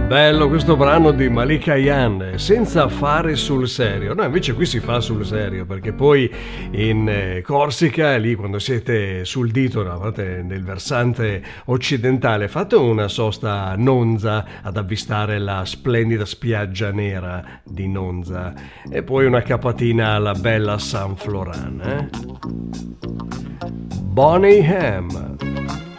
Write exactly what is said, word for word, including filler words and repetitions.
Bello questo brano di Malika Ayane, senza fare sul serio. No, invece qui si fa sul serio, perché poi in eh, Corsica, lì quando siete sul dito, no, fate nel versante occidentale, fate una sosta a Nonza ad avvistare la splendida spiaggia nera di Nonza e poi una capatina alla bella San Floran. Eh? Bonnie M.